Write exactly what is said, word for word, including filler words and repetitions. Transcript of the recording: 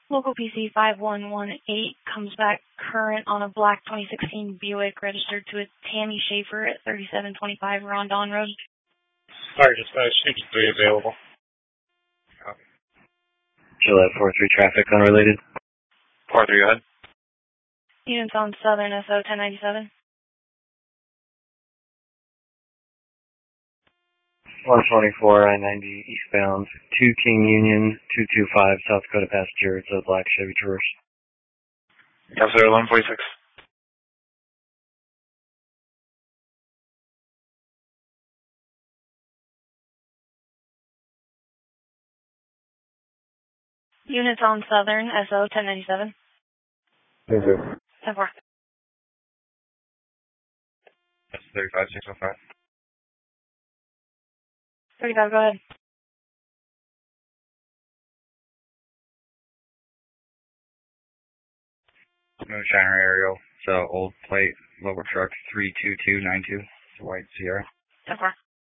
Local P C five one one eight comes back current on a black twenty sixteen Buick registered to a Tammy Schaefer at thirty-seven twenty-five Rondon Road. Sorry, just uh, student three available. Copy. Gillette four three traffic unrelated. four three, go ahead. Units on Southern S O ten ninety-seven. one twenty-four I ninety eastbound, two King Union, two two five South Dakota passenger. It's a black Chevy Traverse. Yes, sir, eleven forty-six. Units on Southern S O ten ninety-seven. Yes, sir. ten four. That's thirty-five six oh five. thirty-five, go ahead. Moonshiner Aerial. It's a old plate, lower truck, three two two nine two. It's a white Sierra. ten four.